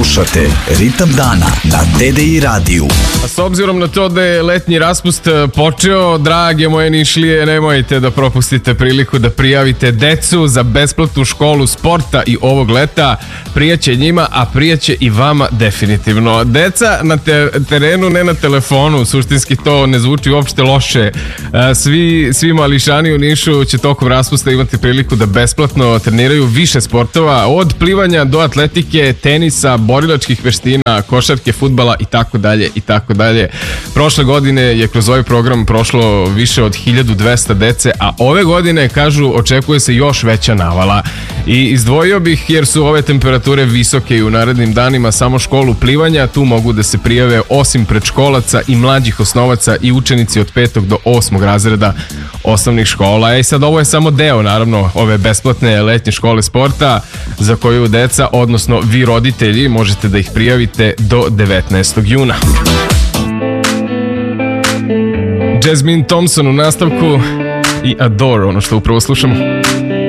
Slušate Ritam dana na TDI radiju. A s obzirom na to da je letnji raspust počeo, drage moje Nišlije, nemojte da propustite priliku da prijavite decu za besplatnu školu sporta i ovog leta. Prijaće njima, a prijaće i vama definitivno. Deca na terenu, ne na telefonu, suštinski to ne zvuči uopšte loše. Svi mališani u Nišu će tokom raspusta imati priliku da besplatno treniraju više sportova, od plivanja do atletike, tenisa, borilačkih veština, košarke, fudbala i tako dalje i tako dalje. Prošle godine je kroz ovaj program prošlo više od 1200 dece, a ove godine, kažu, očekuje se još veća navala. I izdvojio bih, jer su ove temperature visoke i u narednim danima, samo školu plivanja. Tu mogu da se prijave osim predškolaca i mlađih osnovaca i učenici od 5. do 8. razreda osnovnih škola. I sad ovo je samo deo, naravno, ove besplatne letnje škole sporta za koju deca, odnosno vi roditelji, možete da ih prijavite do 19. juna. Jasmine Thompson u nastavku i Adore, ono što upravo slušamo.